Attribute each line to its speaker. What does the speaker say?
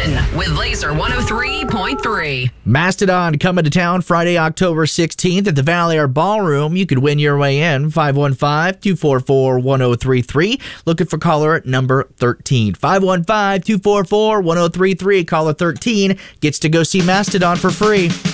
Speaker 1: in with Laser 103.3.
Speaker 2: Mastodon coming to town Friday, October 16th at the Valley Art Ballroom. You could win your way in. 515-244-1033. Looking for caller number 13. 515-244-1033. Caller 13 gets to go see Mastodon for free.